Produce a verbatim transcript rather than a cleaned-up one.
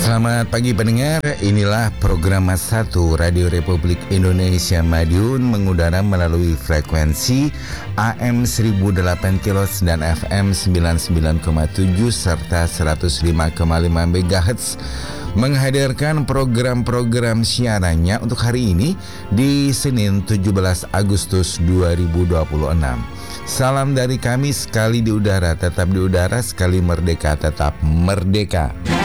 Selamat pagi pendengar, inilah program satu Radio Republik Indonesia Madiun mengudara melalui frekuensi A M seribu delapan kilohertz dan F M sembilan puluh sembilan koma tujuh serta seratus lima koma lima megahertz, menghadirkan program-program siarannya untuk hari ini di Senin tujuh belas Agustus dua ribu dua puluh enam. Salam dari kami, sekali di udara tetap di udara, sekali merdeka tetap merdeka.